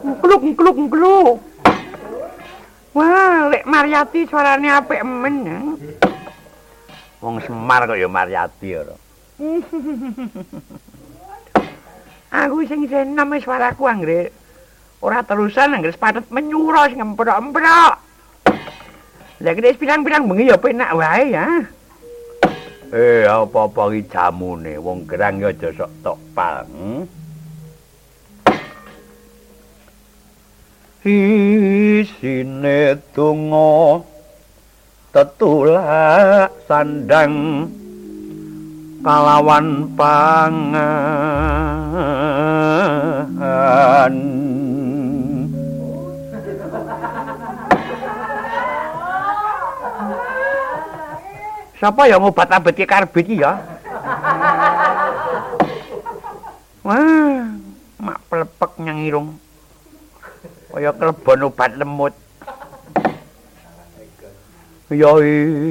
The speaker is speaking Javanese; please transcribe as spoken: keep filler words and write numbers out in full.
Ngkluk ngkluk ngkluk. Wah, lek Maryati suarane apik men. Ya. Wong Semar kok ya Maryati ora. Aku sing senam suaraku anggere ora terusan anggere sepatet menyuro sing emprok-emprok. Lah kene pirang-pirang bengi ya penak wae ya. Eh, apa-apa iki jamune, wong gerang ya aja sok tok pal. Hmm? Isine donga tetulak sandang kalawan pangan. Sapa yang ngobat-abet ki karep iki ya? Wah, mak plepek nyang irung. Kaya klebon obat lemut. Ya